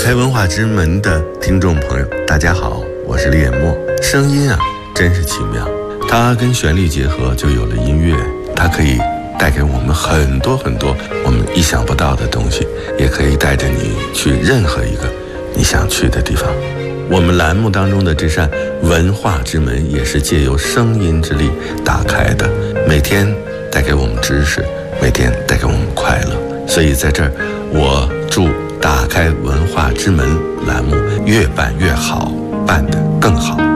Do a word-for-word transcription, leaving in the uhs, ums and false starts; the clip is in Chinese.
开文化之门的听众朋友，大家好，我是李野墨。声音啊，真是奇妙，它跟旋律结合就有了音乐，它可以带给我们很多很多我们意想不到的东西，也可以带着你去任何一个你想去的地方。我们栏目当中的这扇文化之门也是借由声音之力打开的，每天带给我们知识，每天带给我们快乐。所以在这儿，我祝打开文化之门栏目越办越好，办得更好。